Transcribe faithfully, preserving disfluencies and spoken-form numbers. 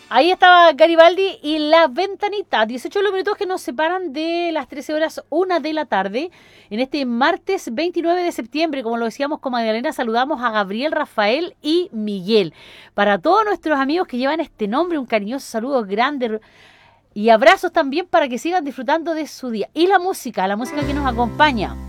Ahí estaba Garibaldi y La Ventanita, dieciocho minutos que nos separan de las trece horas, una de la tarde. En este martes veintinueve de septiembre, como lo decíamos con Magdalena, saludamos a Gabriel, Rafael y Miguel. Para todos nuestros amigos que llevan este nombre, un cariñoso saludo grande y abrazos también para que sigan disfrutando de su día. Y la música, la música que nos acompaña.